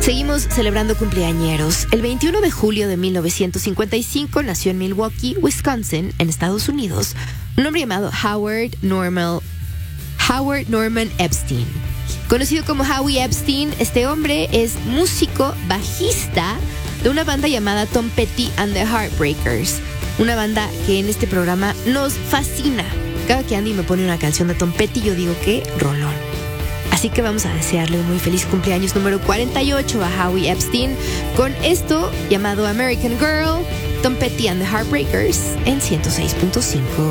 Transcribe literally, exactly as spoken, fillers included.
Seguimos celebrando cumpleañeros. El veintiuno de julio de mil novecientos cincuenta y cinco nació en Milwaukee, Wisconsin, en Estados Unidos, un hombre llamado Howard Normal, Howard Norman Epstein. Conocido como Howie Epstein, este hombre es músico bajista de una banda llamada Tom Petty and the Heartbreakers, una banda que en este programa nos fascina. Cada que Andy me pone una canción de Tom Petty, yo digo que rolón. Así que vamos a desearle un muy feliz cumpleaños número cuarenta y ocho a Howie Epstein con esto llamado American Girl, Tom Petty and the Heartbreakers en ciento seis punto cinco.